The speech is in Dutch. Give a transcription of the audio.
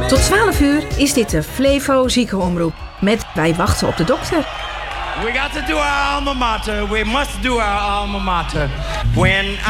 Tot 12 uur is dit de Flevo Ziekenomroep met Wij wachten op de dokter. We got to do our alma mater. We must do our alma mater. When